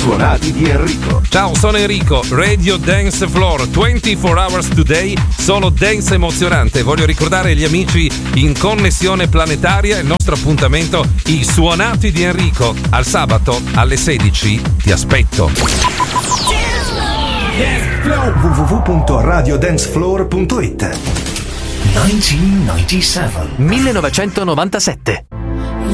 suonati di Enrico. Ciao, sono Enrico, Radio Dance Floor, 24 hours today, solo dance emozionante. Voglio ricordare agli amici in connessione planetaria il nostro appuntamento, i suonati di Enrico. Al sabato alle 16 ti aspetto. www.radiodancefloor.it 1997